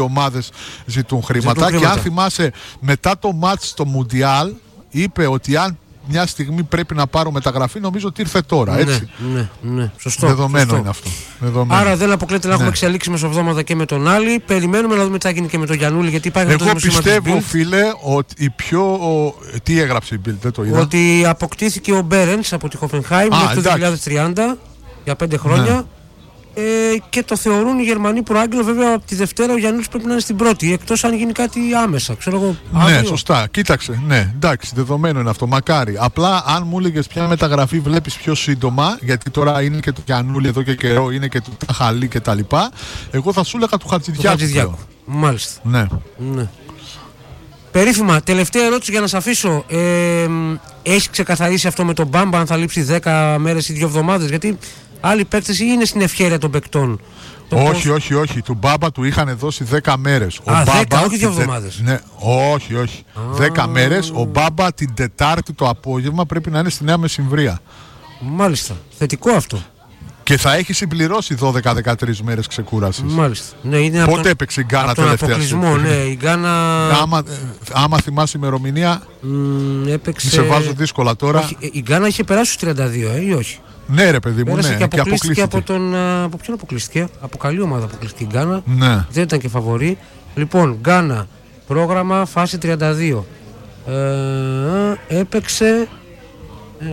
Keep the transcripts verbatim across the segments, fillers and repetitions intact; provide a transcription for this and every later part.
ομάδες ζητούν χρήματα. Ζητούν και χρήματα. αν θυμάσαι, μετά το μάτς στο Μουντιάλ, είπε ότι αν μια στιγμή πρέπει να πάρω μεταγραφή, νομίζω ότι ήρθε τώρα. Έτσι. Ναι, ναι, ναι. Σωστό. Δεδομένο σωστό. είναι αυτό. Δεδομένο. Άρα δεν αποκλείεται να έχουμε ναι. εξελίξει μεσοβδόμαδα και με τον Άλλη. Περιμένουμε να δούμε τι θα γίνει και με τον Γιαννούλη, γιατί υπάρχει Εγώ αυτό το πιστεύω, φίλε, ότι η πιο. Ο... Τι έγραψε η Bild, δεν το είδα. Ότι αποκτήθηκε ο Μπέρενς από τη Χοφενχάιμ μέχρι το δύο χιλιάδες τριάντα για πέντε χρόνια. Ναι. Ε, και το θεωρούν οι Γερμανοί προάγγελο. Βέβαια από τη Δευτέρα ο Γιαννούλης πρέπει να είναι στην πρώτη. Εκτός αν γίνει κάτι άμεσα. Ξέρω εγώ. Ναι, αύριο. σωστά. Κοίταξε. Ναι, εντάξει, δεδομένο είναι αυτό. Μακάρι. Απλά αν μου έλεγες ποια μεταγραφή βλέπεις πιο σύντομα, γιατί τώρα είναι και το Γιαννούλη εδώ και καιρό, είναι και του Ταχαλή κτλ. Εγώ θα σου έλεγα του Χατζηδιάκου. Μάλιστα. Ναι. ναι. Περίφημα, τελευταία ερώτηση για να σε αφήσω. Ε, έχει ξεκαθαρίσει αυτό με τον Μπάμπα, αν θα λείψει δέκα μέρες ή δύο εβδομάδες? Γιατί άλλοι παίκτες είναι στην ευχέρεια των παικτών. Όχι, πώς... όχι, όχι. Του Μπάμπα του είχαν δώσει δέκα μέρες. Α, ο δέκα, Μπάμπα, όχι δύο εβδομάδες. Ναι, όχι, όχι. δέκα μέρες. Ο Μπάμπα την Τετάρτη το απόγευμα πρέπει να είναι στη Νέα Μεσημβρία. Μάλιστα. Θετικό αυτό. Και θα έχει συμπληρώσει δώδεκα με δεκατρείς μέρες ξεκούρασης. Μάλιστα. Ναι, είναι πότε τον... έπαιξε η Γκάνα τελευταία? Αποκλεισμό, ναι. Η Γκάνα... Άμα, άμα θυμάσαι ημερομηνία, mm, έπαιξε... σε βάζω δύσκολα τώρα. Όχι, η Γκάνα είχε περάσει στους τριάντα δύο, ε, ή όχι? Ναι, ρε παιδί μου, πέρασε ναι, και αποκλείστηκε, και από τον. Από ποιον αποκλείστηκε? Από καλή ομάδα αποκλείστηκε η Γκάνα. Ναι. Δεν ήταν και φαβορί. Λοιπόν, Γκάνα, πρόγραμμα φάση τριάντα δύο. Ε, έπαιξε. Ε,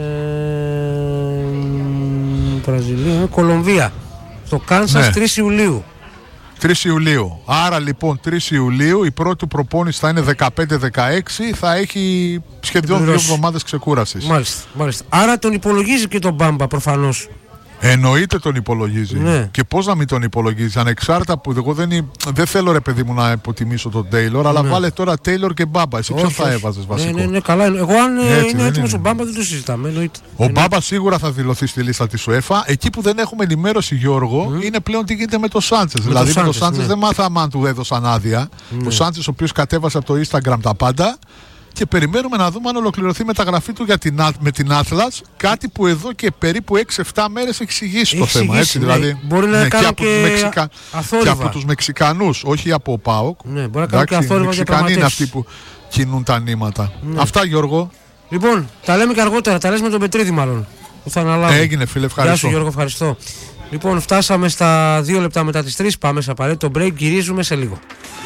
Βραζιλία, Κολομβία. Στο Κάνσας, ναι. τρεις Ιουλίου. τρεις Ιουλίου. Άρα λοιπόν τρεις Ιουλίου η πρώτη του προπόνηση θα είναι δεκαπέντε δεκαέξι, θα έχει σχεδόν δύο εβδομάδες ξεκούρασης. Μάλιστα, μάλιστα. Άρα τον υπολογίζει και τον Μπάμπα προφανώς. Εννοείται τον υπολογίζει. Ναι. Και πώς να μην τον υπολογίζει, ανεξάρτητα που εγώ δεν, δεν θέλω ρε παιδί μου να υποτιμήσω τον Τέιλορ, αλλά ναι. βάλε τώρα Τέιλορ και Μπάμπα. Εσύ ποιον θα έβαζες βασικό? Ναι, ναι, ναι, καλά. Εγώ αν έτσι, είναι έτοιμος είναι. ο Μπάμπα δεν το συζητάμε. Εννοείται. Ο εννοείται. Μπάμπα σίγουρα θα δηλωθεί στη λίστα της UEFA. Εκεί που δεν έχουμε ενημέρωση, Γιώργο, mm. είναι πλέον τι γίνεται με το Σάντσες. Δηλαδή με το Σάντσες ναι. δεν μάθαμε αν του έδωσαν άδεια. Ναι. Ο Σάντσες ο οποίος κατέβασε από το Instagram τα πάντα. Και περιμένουμε να δούμε αν ολοκληρωθεί η μεταγραφή του για την, με την Atlas. Κάτι που εδώ και περίπου έξι εφτά μέρες έχει εξηγήσει το θέμα. Έτσι, ναι. δηλαδή, μπορεί να ναι, κάνει και, και, Μεξικα... και από τους Μεξικανούς, όχι από ο ΠΑΟΚ. Ναι, μπορεί να κάνει και αθόρυβα. Οι Μεξικανοί είναι αυτοί που κινούν τα νήματα. Ναι. Αυτά, Γιώργο. Λοιπόν, τα λέμε και αργότερα. Τα λες με τον Πετρίδη, μάλλον. Που θα αναλάβει. Έγινε, φίλε, ευχαριστώ. Γεια σου, Γιώργο, ευχαριστώ. Λοιπόν, φτάσαμε στα δύο λεπτά μετά τις τρεις. Πάμε σε απαραίτητο break. Γυρίζουμε σε λίγο.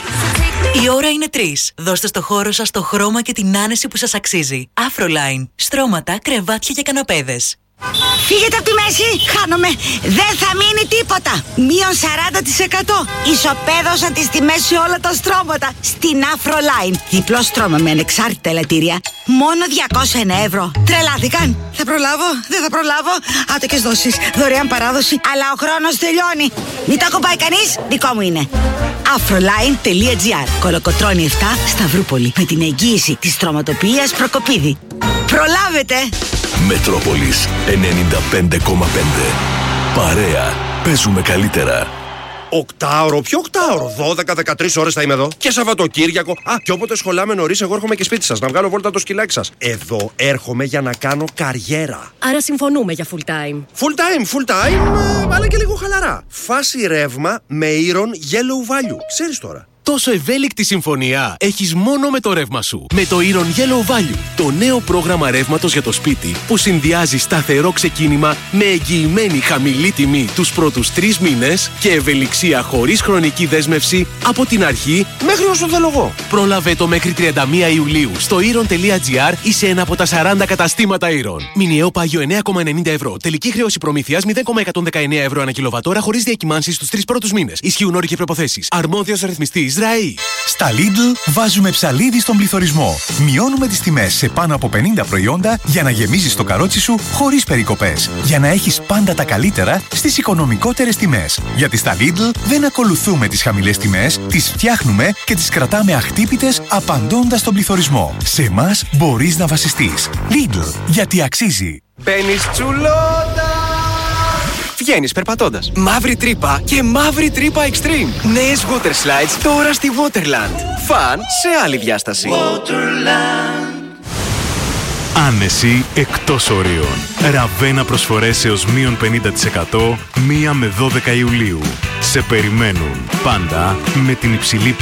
Η ώρα είναι τρεις. Δώστε στο χώρο σας το χρώμα και την άνεση που σας αξίζει. Afroline. Στρώματα, κρεβάτια και καναπέδες. Φύγετε από τη μέση, χάνομαι. Δεν θα μείνει τίποτα. Μείον σαράντα τοις εκατό. Ισοπαίδωσα τις τιμές σε όλα τα στρώματα. Στην Afroline. Διπλό στρώμα με ανεξάρτητα ελαττήρια. Μόνο διακόσια ένα ευρώ. Τρελάθηκαν. Θα προλάβω, δεν θα προλάβω. Άτοκες δόσεις, δωρεάν παράδοση. Αλλά ο χρόνος τελειώνει. Μην το ακουμπάει κανείς, δικό μου είναι. Afroline.gr. Κολοκοτρώνη επτά, Σταυρούπολη. Με την εγγύηση της στρωματοποιίας Προκοπίδη. Προλάβετε! Μετρόπολης ενενήντα πέντε κόμμα πέντε. Παρέα. Παίζουμε καλύτερα. Οκτάωρο, ποιο οκτάωρο? δώδεκα με δεκατρείς ώρες θα είμαι εδώ. Και Σαββατοκύριακο. Α, και όποτε σχολάμε νωρίς, εγώ έρχομαι και σπίτι σας να βγάλω βόλτα το σκυλάκι σας. Εδώ έρχομαι για να κάνω καριέρα. Άρα συμφωνούμε για full time. Full time, full time, ε, αλλά και λίγο χαλαρά. Φάση ρεύμα με Iron Yellow Value. Ξέρεις τώρα. Τόσο ευέλικτη συμφωνία έχεις μόνο με το ρεύμα σου. Με το Iron Yellow Value, το νέο πρόγραμμα ρεύματος για το σπίτι που συνδυάζει σταθερό ξεκίνημα με εγγυημένη χαμηλή τιμή τους πρώτους τρεις μήνες και ευελιξία χωρίς χρονική δέσμευση από την αρχή μέχρι όσο θέλω εγώ. Πρόλαβε το μέχρι τριάντα μία Ιουλίου στο iron.gr ή σε ένα από τα σαράντα καταστήματα Iron. Μηνιαίο πάγιο εννέα κόμμα ενενήντα ευρώ. Τελική χρέωση προμήθειας μηδέν κόμμα εκατόν δεκαεννέα ευρώ ανά κιλοβατόρα χωρίς διακυμάνσεις στους τρεις πρώτους μήνες. Ισχύουν όροι και προϋποθέσεις. Αρμόδιος ρυθμιστής Ραΐ. Στα Lidl βάζουμε ψαλίδι στον πληθωρισμό. Μειώνουμε τις τιμές σε πάνω από πενήντα προϊόντα για να γεμίζεις το καρότσι σου χωρίς περικοπές. Για να έχεις πάντα τα καλύτερα στις οικονομικότερες τιμές. Γιατί στα Lidl δεν ακολουθούμε τις χαμηλές τιμές, τις φτιάχνουμε και τις κρατάμε αχτύπητες απαντώντας στον πληθωρισμό. Σε εμάς μπορείς να βασιστείς. Lidl, γιατί αξίζει. Μπαίνεις τσουλότα! Βγαίνεις περπατώντας. Μαύρη τρύπα και μαύρη τρύπα extreme. Νέες water slides τώρα στη Waterland. Φαν σε άλλη διάσταση. Waterland. Άνεση εκτός ορίων. Ραβένα προσφορές έως μείον πενήντα τοις εκατό μία με δώδεκα Ιουλίου. σε περιμένουν πάντα με την υψηλή